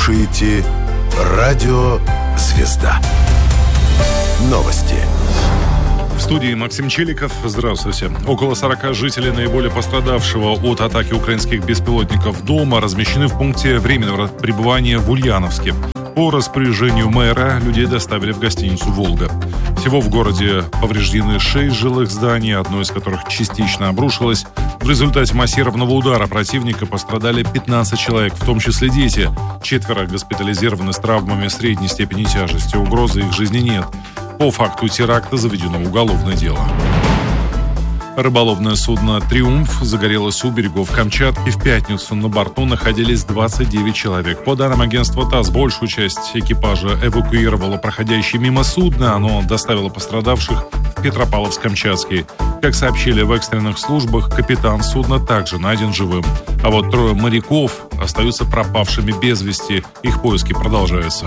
слушаете «Радио Звезда». Новости. В студии Максим Челиков. Здравствуйте. Около 40 жителей наиболее пострадавшего от атаки украинских беспилотников дома размещены в пункте временного пребывания в Ульяновске. По распоряжению мэра людей доставили в гостиницу «Волга». Всего в городе повреждены 6 жилых зданий, одно из которых частично обрушилось. В результате массированного удара противника пострадали 15 человек, в том числе дети. 4 госпитализированы с травмами средней степени тяжести. Угрозы их жизни нет. По факту теракта заведено уголовное дело. Рыболовное судно «Триумф» загорелось у берегов Камчатки. В пятницу на борту находились 29 человек. По данным агентства ТАСС, большую часть экипажа эвакуировало проходящее мимо судно. Оно доставило пострадавших в Петропавловск-Камчатский. Как сообщили в экстренных службах, капитан судна также найден живым. А вот 3 моряков остаются пропавшими без вести. Их поиски продолжаются.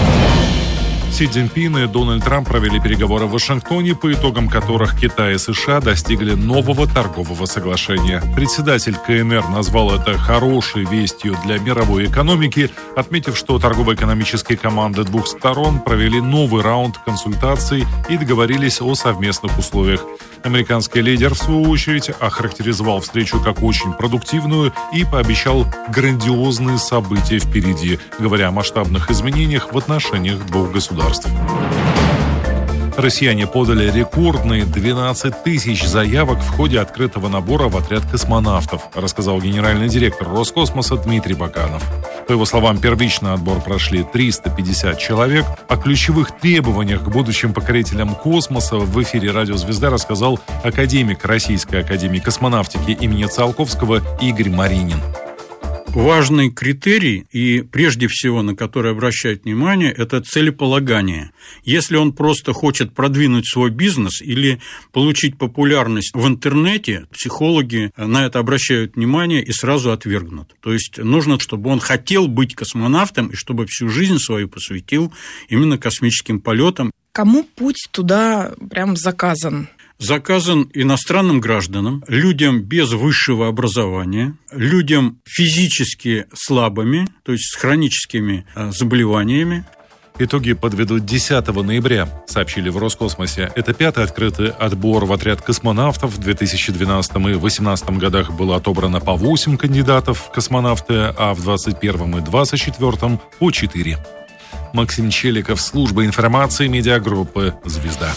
Си Цзиньпин и Дональд Трамп провели переговоры в Вашингтоне, по итогам которых Китай и США достигли нового торгового соглашения. Председатель КНР назвал это хорошей вестью для мировой экономики, отметив, что торгово-экономические команды двух сторон провели новый раунд консультаций и договорились о совместных условиях. Американский лидер, в свою очередь, охарактеризовал встречу как очень продуктивную и пообещал грандиозные события впереди, говоря о масштабных изменениях в отношениях двух государств. Россияне подали рекордные 12 тысяч заявок в ходе открытого набора в отряд космонавтов, рассказал генеральный директор Роскосмоса Дмитрий Баканов. По его словам, первичный отбор прошли 350 человек. О ключевых требованиях к будущим покорителям космоса в эфире «Радио Звезда» рассказал академик Российской академии космонавтики имени Циолковского Игорь Маринин. Важный критерий, и прежде всего на который обращают внимание, это целеполагание. Если он просто хочет продвинуть свой бизнес или получить популярность в интернете, психологи на это обращают внимание и сразу отвергнут. То есть нужно, чтобы он хотел быть космонавтом и чтобы всю жизнь свою посвятил именно космическим полетам. Кому путь туда прям заказан? Заказан иностранным гражданам, людям без высшего образования, людям физически слабыми, то есть с хроническими заболеваниями. Итоги подведут 10 ноября, сообщили в Роскосмосе. Это 5-й открытый отбор в отряд космонавтов. В 2012 и 2018 годах было отобрано по 8 кандидатов в космонавты, а в 2021 и 2024 по 4. Максим Челиков, служба информации медиагруппы «Звезда».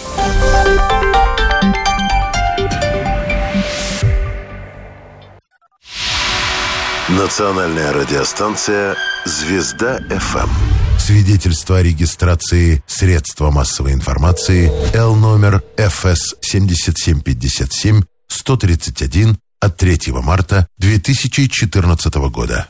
Национальная радиостанция «Звезда-ФМ». Свидетельство о регистрации средства массовой информации Л номер ФС 7757 131 от 3 марта 2014 года.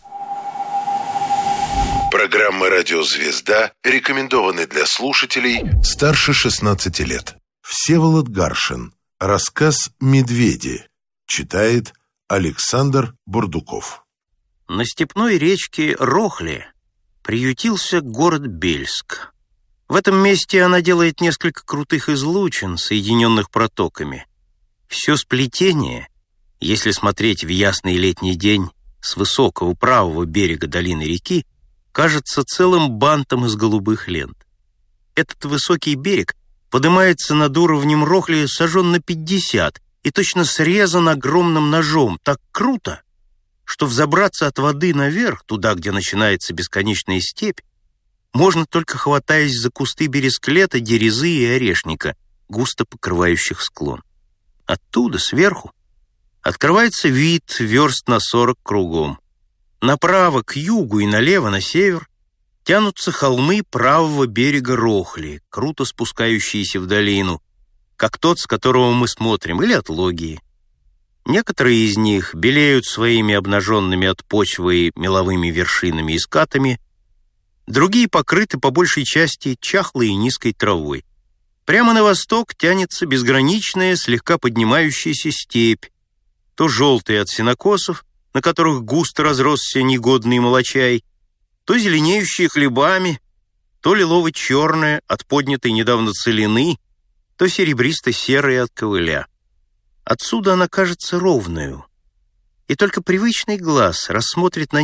Программа «Радио Звезда» рекомендованы для слушателей старше 16 лет. Всеволод Гаршин. Рассказ «Медведи». Читает Александр Бурдуков. На степной речке Рохле приютился город Бельск. В этом месте она делает несколько крутых излучин, соединенных протоками. Все сплетение, если смотреть в ясный летний день с высокого правого берега долины реки, кажется целым бантом из голубых лент. Этот высокий берег поднимается над уровнем Рохли сажен на 50 и точно срезан огромным ножом. Так круто, что взобраться от воды наверх, туда, где начинается бесконечная степь, можно только хватаясь за кусты бересклета, дерезы и орешника, густо покрывающих склон. Оттуда, сверху, открывается вид верст на 40 кругом. Направо к югу и налево на север тянутся холмы правого берега Рохли, круто спускающиеся в долину, как тот, с которого мы смотрим, или от Логии. Некоторые из них белеют своими обнаженными от почвы меловыми вершинами и скатами, другие покрыты по большей части чахлой и низкой травой. Прямо на восток тянется безграничная, слегка поднимающаяся степь, то желтая от сенокосов, на которых густо разросся негодный молочай, то зеленеющая хлебами, то лилово-черная от поднятой недавно целины, то серебристо-серая от ковыля. Отсюда она кажется ровною, и только привычный глаз рассмотрит на ней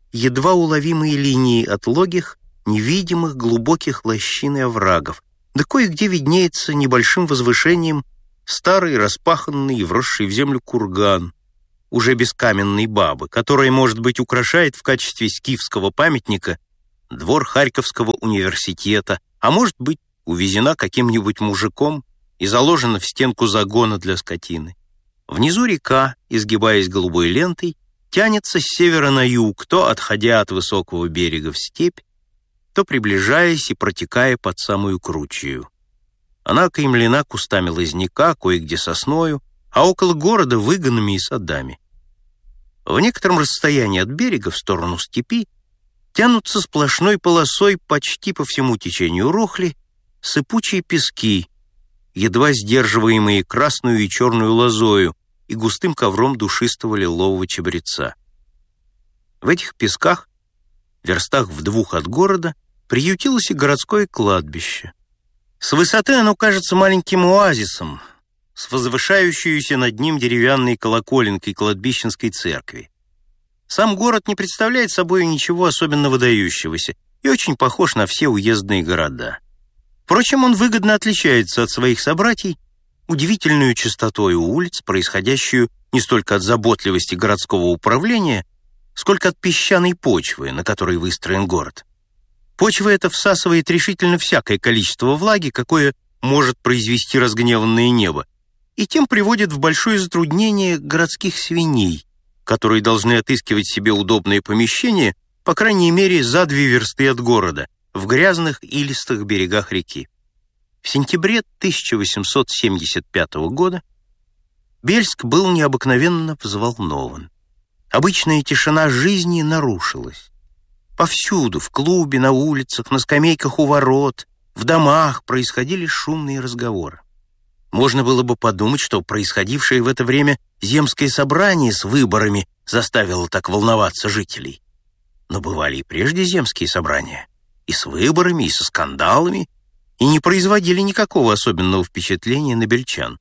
едва уловимые линии отлогих, невидимых глубоких лощин и оврагов, да кое-где виднеется небольшим возвышением старый, распаханный и вросший в землю курган, уже без каменной бабы, которая, может быть, украшает в качестве скифского памятника двор Харьковского университета, а может быть, увезена каким-нибудь мужиком и заложена в стенку загона для скотины. Внизу река, изгибаясь голубой лентой, тянется с севера на юг, то отходя от высокого берега в степь, то приближаясь и протекая под самую кручью. Она окаймлена кустами лозняка, кое-где сосною, а около города выгонами и садами. В некотором расстоянии от берега в сторону степи тянутся сплошной полосой почти по всему течению Рохли сыпучие пески, едва сдерживаемые красную и черную лозою и густым ковром душистого лилового чабреца. В этих песках, верстах в 2 от города, приютилось и городское кладбище. С высоты оно кажется маленьким оазисом, с возвышающейся над ним деревянной колоколенкой кладбищенской церкви. Сам город не представляет собой ничего особенно выдающегося и очень похож на все уездные города. Впрочем, он выгодно отличается от своих собратьей удивительную чистотой улиц, происходящую не столько от заботливости городского управления, сколько от песчаной почвы, на которой выстроен город. Почва эта всасывает решительно всякое количество влаги, какое может произвести разгневанное небо, и тем приводит в большое затруднение городских свиней, которые должны отыскивать себе удобное помещение, по крайней мере, за 2 версты от города, в грязных илистых берегах реки. В сентябре 1875 года Бельск был необыкновенно взволнован. Обычная тишина жизни нарушилась. Повсюду, в клубе, на улицах, на скамейках у ворот, в домах происходили шумные разговоры. Можно было бы подумать, что происходившее в это время земское собрание с выборами заставило так волноваться жителей. Но бывали и прежде земские собрания, и с выборами, и со скандалами, и не производили никакого особенного впечатления на бельчан.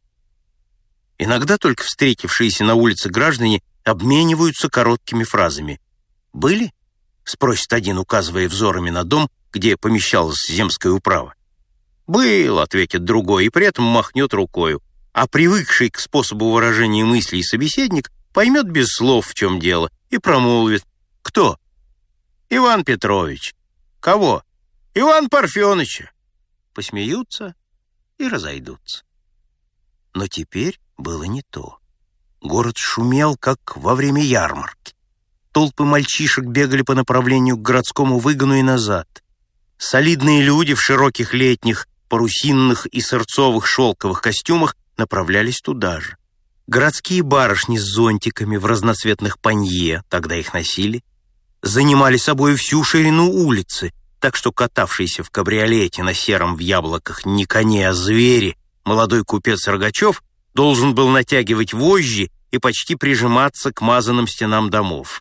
Иногда только встретившиеся на улице граждане обмениваются короткими фразами. «Были?» — спросит один, указывая взорами на дом, где помещалась земская управа. «Был», — ответит другой, и при этом махнет рукою, а привыкший к способу выражения мыслей собеседник поймет без слов, в чем дело, и промолвит. «Кто?» «Иван Петрович». «Кого?» «Иван Парфеныча». Посмеются и разойдутся. Но теперь было не то. Город шумел, как во время ярмарки. Толпы мальчишек бегали по направлению к городскому выгону и назад. Солидные люди в широких летних, парусинных и сырцовых шелковых костюмах направлялись туда же. Городские барышни с зонтиками в разноцветных панье, тогда их носили, занимали собой всю ширину улицы, так что катавшийся в кабриолете на сером в яблоках не коне, а звери, молодой купец Рогачев должен был натягивать вожжи и почти прижиматься к мазанным стенам домов.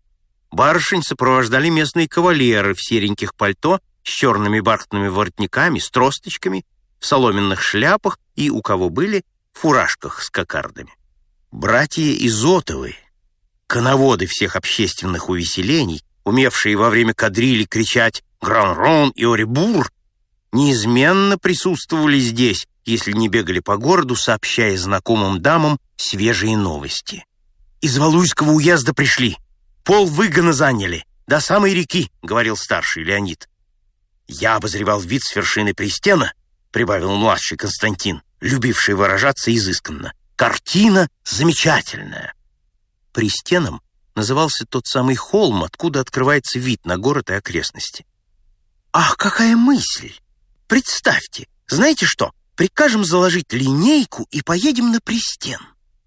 Барышень сопровождали местные кавалеры в сереньких пальто с черными бархатными воротниками, с тросточками, в соломенных шляпах и, у кого были, в фуражках с кокардами. Братья Изотовы, коноводы всех общественных увеселений, умевшие во время кадрили кричать «Гран-рон» и «Оребур», неизменно присутствовали здесь, если не бегали по городу, сообщая знакомым дамам свежие новости. «Из Валуйского уезда пришли, пол выгона заняли, до самой реки», — говорил старший Леонид. «Я обозревал вид с вершины пристена», — прибавил младший Константин, любивший выражаться изысканно. «Картина замечательная». Пристеном назывался тот самый холм, откуда открывается вид на город и окрестности. «Ах, какая мысль! Представьте, знаете что, прикажем заложить линейку и поедем на пристен.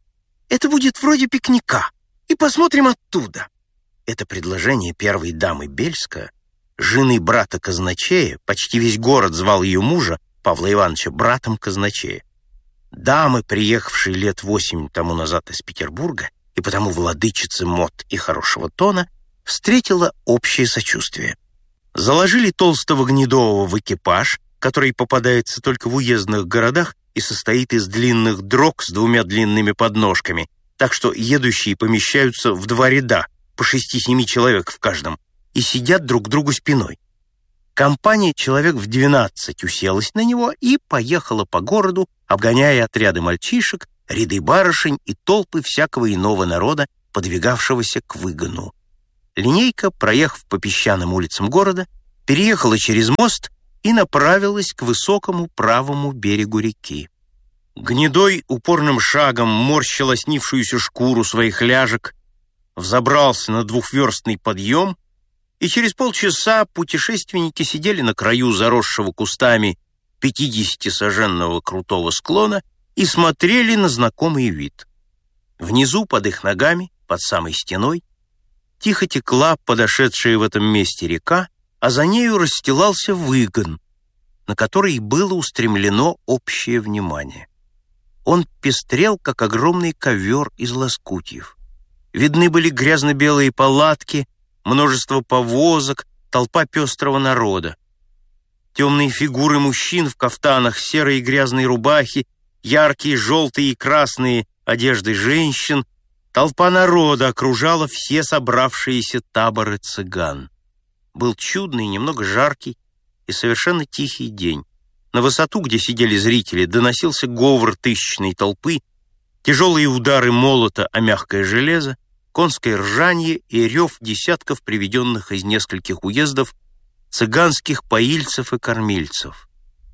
Это будет вроде пикника, и посмотрим оттуда». Это предложение первой дамы Бельска, жены брата казначея, почти весь город звал ее мужа, Павла Ивановича, братом казначея. Дамы, приехавшие лет 8 тому назад из Петербурга, и потому владычицы мод и хорошего тона, встретила общее сочувствие. Заложили толстого гнедового в экипаж, который попадается только в уездных городах и состоит из длинных дрог с 2 длинными подножками, так что едущие помещаются в 2 ряда, по 6-7 человек в каждом, и сидят друг к другу спиной. Компания человек в 12 уселась на него и поехала по городу, обгоняя отряды мальчишек, ряды барышень и толпы всякого иного народа, подвигавшегося к выгону. Линейка, проехав по песчаным улицам города, переехала через мост и направилась к высокому правому берегу реки. Гнедой упорным шагом морщил оснившуюся шкуру своих ляжек, взобрался на 2-верстный подъем, и через полчаса путешественники сидели на краю заросшего кустами 50-саженного крутого склона и смотрели на знакомый вид. Внизу, под их ногами, под самой стеной, тихо текла подошедшая в этом месте река, а за нею расстилался выгон, на который было устремлено общее внимание. Он пестрел, как огромный ковер из лоскутьев. Видны были грязно-белые палатки, множество повозок, толпа пестрого народа. Темные фигуры мужчин в кафтанах, серые грязные рубахи, яркие желтые и красные одежды женщин. Толпа народа окружала все собравшиеся таборы цыган. Был чудный, немного жаркий и совершенно тихий день. На высоту, где сидели зрители, доносился говор тысячной толпы, тяжелые удары молота о мягкое железо, конское ржанье и рев десятков приведенных из нескольких уездов цыганских поильцев и кормильцев,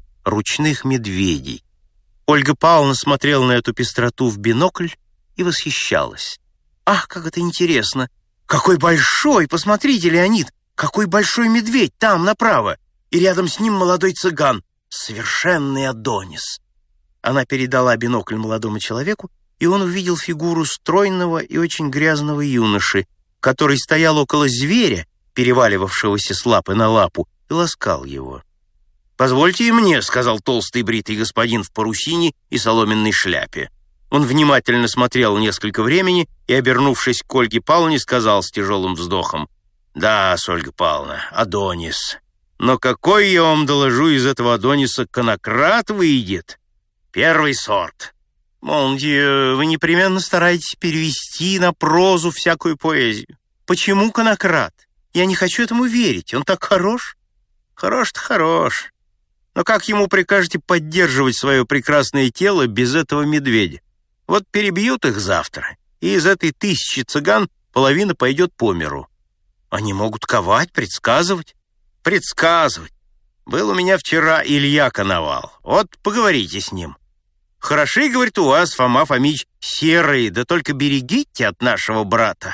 ручных медведей. Ольга Павловна смотрела на эту пестроту в бинокль и восхищалась. «Ах, как это интересно! Какой большой! Посмотрите, Леонид! Какой большой медведь там, направо! И рядом с ним молодой цыган! Совершенный Адонис!» Она передала бинокль молодому человеку, и он увидел фигуру стройного и очень грязного юноши, который стоял около зверя, переваливавшегося с лапы на лапу, и ласкал его. «Позвольте и мне», — сказал толстый бритый господин в парусине и соломенной шляпе. Он внимательно смотрел несколько времени и, обернувшись к Ольге Павловне, сказал с тяжелым вздохом: «Да, Ольга Павловна, Адонис. Но какой, я вам доложу, из этого Адониса конократ выйдет? Первый сорт. Молодец, вы непременно стараетесь перевести на прозу всякую поэзию. Почему конократ? Я не хочу этому верить. Он так хорош. Хорош-то хорош. Но как ему прикажете поддерживать свое прекрасное тело без этого медведя? Вот перебьют их завтра, и из этой 1000 цыган половина пойдет по миру. Они могут ковать, предсказывать. Предсказывать. Был у меня вчера Илья Коновал. Вот поговорите с ним. Хороши, говорит, у вас, Фома Фомич, серые, да только берегите от нашего брата.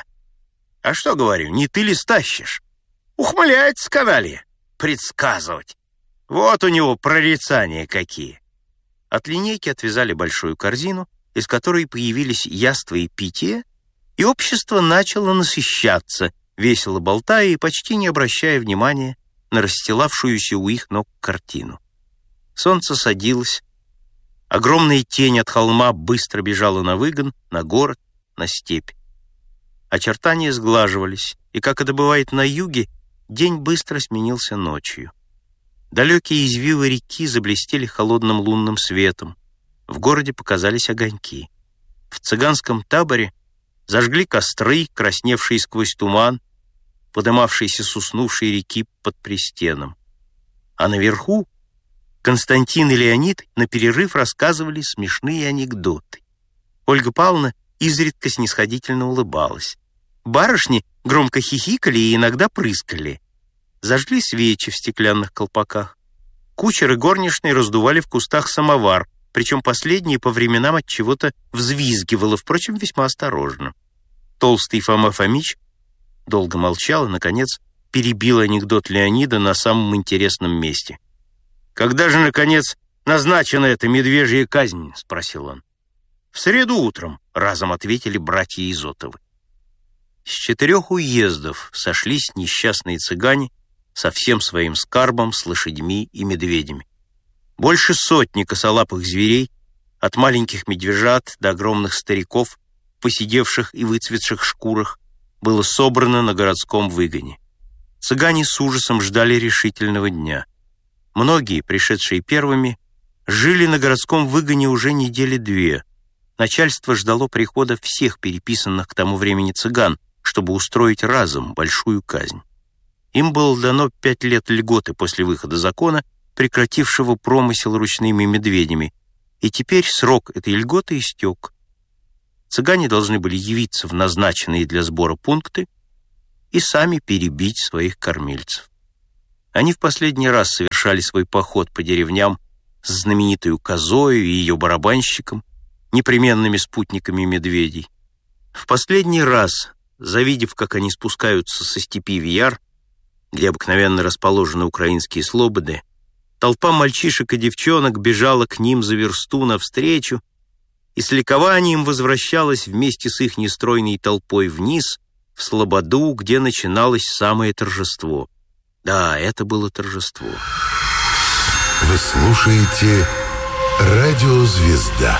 А что, говорю, не ты ли стащишь? Ухмыляется каналья. Предсказывать. Вот у него прорицания какие. От линейки отвязали большую корзину, из которой появились яства и питье, и общество начало насыщаться, весело болтая и почти не обращая внимания на расстилавшуюся у их ног картину. Солнце садилось, огромная тень от холма быстро бежала на выгон, на город, на степь. Очертания сглаживались, и, как это бывает на юге, день быстро сменился ночью. Далекие извивы реки заблестели холодным лунным светом. В городе показались огоньки. В цыганском таборе зажгли костры, красневшие сквозь туман, подымавшийся с уснувшей реки под пристеном. А наверху Константин и Леонид на перерыв рассказывали смешные анекдоты. Ольга Павловна изредка снисходительно улыбалась. Барышни громко хихикали и иногда прыскали. Зажгли свечи в стеклянных колпаках. Кучер и горничные раздували в кустах самовар, причем последнее по временам от чего-то взвизгивало, впрочем, весьма осторожно. Толстый Фома Фомич долго молчал и, наконец, перебил анекдот Леонида на самом интересном месте. «Когда же, наконец, назначена эта медвежья казнь?» — спросил он. «В среду утром», — разом ответили братья Изотовы. С 4 уездов сошлись несчастные цыгане со всем своим скарбом, с лошадьми и медведями. Больше 100 косолапых зверей, от маленьких медвежат до огромных стариков, посидевших и выцветших шкурах, было собрано на городском выгоне. Цыгане с ужасом ждали решительного дня. Многие, пришедшие первыми, жили на городском выгоне уже 2 недели. Начальство ждало прихода всех переписанных к тому времени цыган, чтобы устроить разом большую казнь. Им было дано 5 лет льготы после выхода закона, прекратившего промысел ручными медведями, и теперь срок этой льготы истек. Цыгане должны были явиться в назначенные для сбора пункты и сами перебить своих кормильцев. Они в последний раз совершали свой поход по деревням с знаменитою козою и ее барабанщиком, непременными спутниками медведей. В последний раз, завидев, как они спускаются со степи в яр, где обыкновенно расположены украинские слободы, толпа мальчишек и девчонок бежала к ним за версту навстречу и с ликованием возвращалась вместе с их нестройной толпой вниз, в слободу, где начиналось самое торжество. Да, это было торжество. Вы слушаете «Радио Звезда».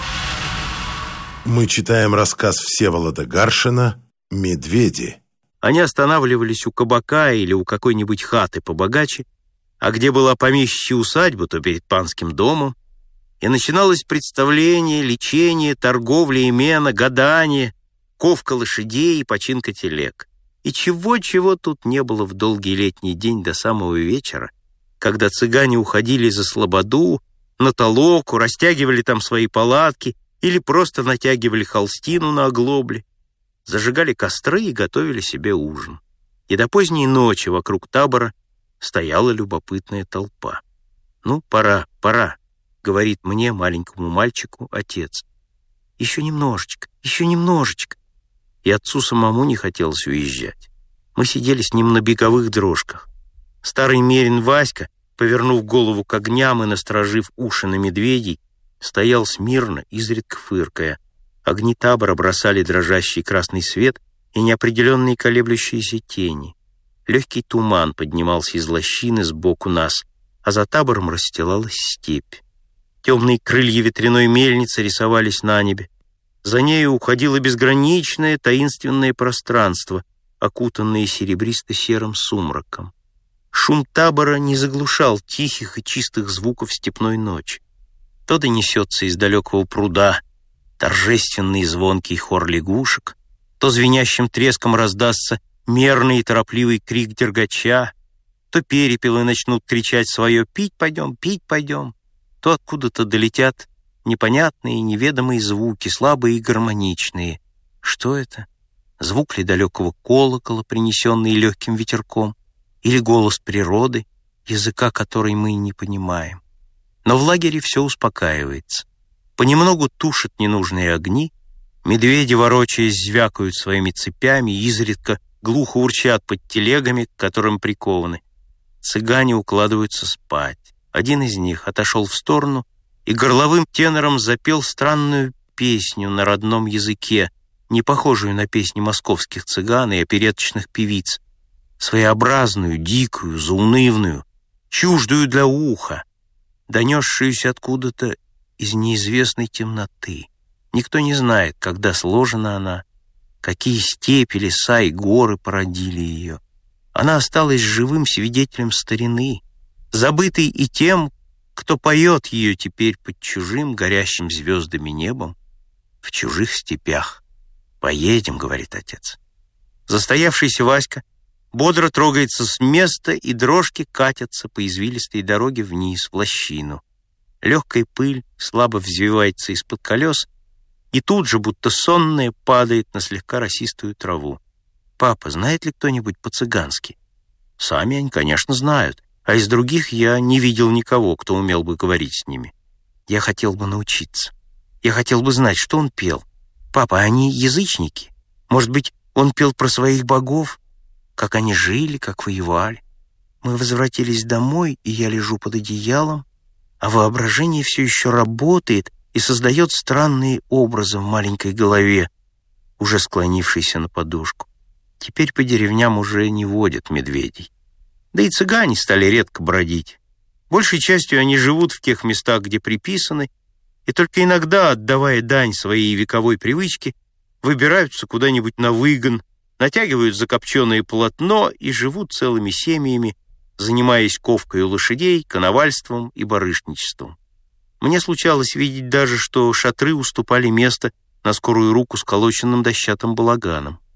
Мы читаем рассказ Всеволода Гаршина «Медведи». Они останавливались у кабака или у какой-нибудь хаты побогаче, а где была помещичья усадьба, то перед панским домом, и начиналось представление, лечение, торговля, имена, гадание, ковка лошадей и починка телег. И чего-чего тут не было в долгий летний день до самого вечера, когда цыгане уходили за слободу, на толоку, растягивали там свои палатки или просто натягивали холстину на оглобле, зажигали костры и готовили себе ужин. И до поздней ночи вокруг табора стояла любопытная толпа. «Ну, пора, пора», — говорит мне, маленькому мальчику, отец. «Еще немножечко, еще немножечко». И отцу самому не хотелось уезжать. Мы сидели с ним на беговых дрожках. Старый мерин Васька, повернув голову к огням и насторожив уши на медведей, стоял смирно, изредка фыркая. Огни табора бросали дрожащий красный свет и неопределенные колеблющиеся тени. Легкий туман поднимался из лощины сбоку нас, а за табором расстилалась степь. Темные крылья ветряной мельницы рисовались на небе. За нею уходило безграничное таинственное пространство, окутанное серебристо-серым сумраком. Шум табора не заглушал тихих и чистых звуков степной ночи. То донесется из далекого пруда торжественный звонкий хор лягушек, то звенящим треском раздастся мерный и торопливый крик дергача, то перепелы начнут кричать свое «пить пойдем, пить пойдем», то откуда-то долетят непонятные и неведомые звуки, слабые и гармоничные. Что это? Звук ли далекого колокола, принесенный легким ветерком, или голос природы, языка которой мы не понимаем? Но в лагере все успокаивается. Понемногу тушат ненужные огни, медведи, ворочаясь, звякают своими цепями, изредка глухо урчат под телегами, к которым прикованы. Цыгане укладываются спать. Один из них отошел в сторону и горловым тенором запел странную песню на родном языке, не похожую на песни московских цыган и опереточных певиц, своеобразную, дикую, заунывную, чуждую для уха, донесшуюся откуда-то из неизвестной темноты. Никто не знает, когда сложена она, какие степи, леса и горы породили ее. Она осталась живым свидетелем старины, забытой и тем, кто поет ее теперь под чужим горящим звездами небом в чужих степях. «Поедем», — говорит отец. Застоявшийся Васька бодро трогается с места, и дрожки катятся по извилистой дороге вниз, в лощину. Легкая пыль слабо взвивается из-под колес, и тут же, будто сонная, падает на слегка росистую траву. «Папа, знает ли кто-нибудь по-цыгански?» Сами они, конечно, знают, а из других я не видел никого, кто умел бы говорить с ними. Я хотел бы научиться. Я хотел бы знать, что он пел. «Папа, они язычники? Может быть, он пел про своих богов? Как они жили, как воевали? Мы возвратились домой, и я лежу под одеялом, а воображение все еще работает и создает странные образы в маленькой голове, уже склонившейся на подушку. Теперь по деревням уже не водят медведей. Да и цыгане стали редко бродить. Большей частью они живут в тех местах, где приписаны, и только иногда, отдавая дань своей вековой привычке, выбираются куда-нибудь на выгон, натягивают закопченное полотно и живут целыми семьями, занимаясь ковкой лошадей, коновальством и барышничеством. Мне случалось видеть даже, что шатры уступали место на скорую руку сколоченным дощатым балаганам.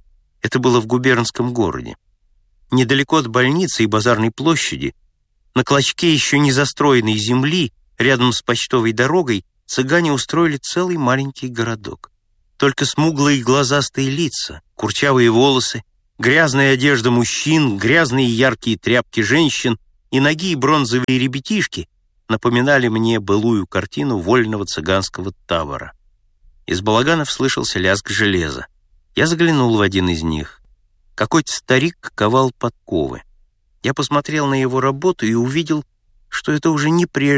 Это было в губернском городе. Недалеко от больницы и базарной площади, на клочке еще не застроенной земли, рядом с почтовой дорогой, цыгане устроили целый маленький городок. Только смуглые глазастые лица, курчавые волосы, грязная одежда мужчин, грязные яркие тряпки женщин и ноги бронзовые ребятишки напоминали мне былую картину вольного цыганского табора. Из балаганов слышался лязг железа. Я заглянул в один из них. Какой-то старик ковал подковы. Я посмотрел на его работу и увидел, что это уже не прежде